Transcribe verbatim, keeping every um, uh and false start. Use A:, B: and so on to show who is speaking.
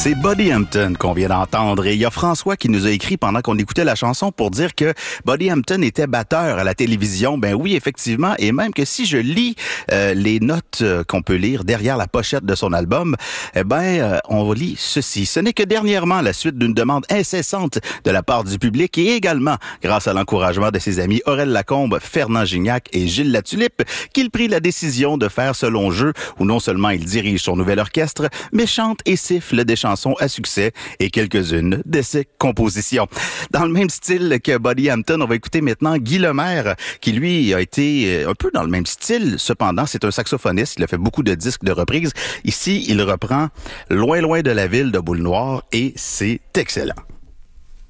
A: C'est Buddy Hampton qu'on vient d'entendre et il y a François qui nous a écrit pendant qu'on écoutait la chanson pour dire que Buddy Hampton était batteur à la télévision. Ben oui, effectivement, et même que si je lis euh, les notes euh, qu'on peut lire derrière la pochette de son album, eh ben euh, on lit ceci. Ce n'est que dernièrement la suite d'une demande incessante de la part du public et également grâce à l'encouragement de ses amis Aurel Lacombe, Fernand Gignac et Gilles Latulippe qu'il prit la décision de faire ce long jeu où non seulement il dirige son nouvel orchestre, mais chante et siffle des chansons à succès et quelques-unes de ses compositions. Dans le même style que Buddy Hampton, on va écouter maintenant Guy Lemaire, qui lui a été un peu dans le même style. Cependant, c'est un saxophoniste. Il a fait beaucoup de disques de reprises. Ici, il reprend Loin, loin de la ville de Boule Noire et c'est excellent.